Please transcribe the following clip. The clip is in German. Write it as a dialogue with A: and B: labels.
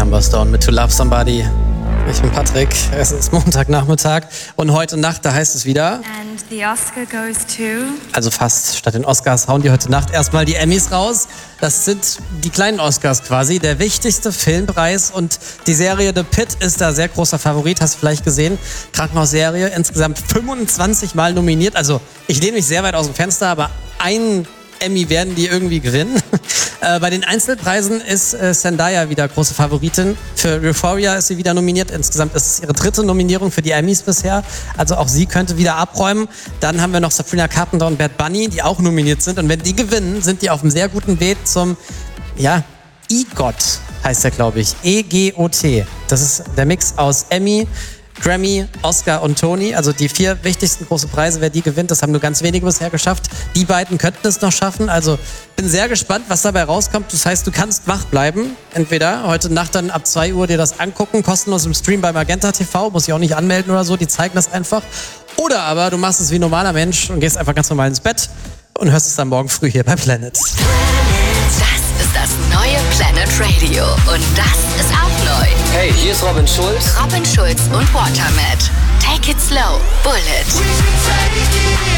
A: Amber Stone mit To Love Somebody. Ich bin Patrick, es ist Montagnachmittag und heute Nacht, da heißt es wieder...
B: And the Oscar goes to...
A: Also fast, statt den Oscars hauen die heute Nacht erstmal die Emmys raus. Das sind die kleinen Oscars quasi, der wichtigste Filmpreis und die Serie The Pitt ist da sehr großer Favorit, hast du vielleicht gesehen. Krankenhausserie, insgesamt 25 Mal nominiert, also ich lehne mich sehr weit aus dem Fenster, aber ein Emmy werden die irgendwie gewinnen. Bei den Einzelpreisen ist Zendaya wieder große Favoritin. Für Euphoria ist sie wieder nominiert. Insgesamt ist es ihre 3. Nominierung für die Emmys bisher. Also auch sie könnte wieder abräumen. Dann haben wir noch Sabrina Carpenter und Bad Bunny, die auch nominiert sind. Und wenn die gewinnen, sind die auf einem sehr guten Weg zum, EGOT heißt der, glaube ich. EGOT. Das ist der Mix aus Emmy, Grammy, Oscar und Tony, also die 4 wichtigsten große Preise, wer die gewinnt, das haben nur ganz wenige bisher geschafft. Die beiden könnten es noch schaffen, also bin sehr gespannt, was dabei rauskommt. Das heißt, du kannst wach bleiben, entweder heute Nacht dann ab 2 Uhr dir das angucken, kostenlos im Stream bei Magenta TV, muss ich auch nicht anmelden oder so, die zeigen das einfach. Oder aber du machst es wie ein normaler Mensch und gehst einfach ganz normal ins Bett und hörst es dann morgen früh hier bei Planet.
C: Das ist das neue Planet Radio und das ist auch neu.
D: Hey, hier ist Robin Schulz.
C: Robin Schulz und Watermat. Take it slow, Bullet.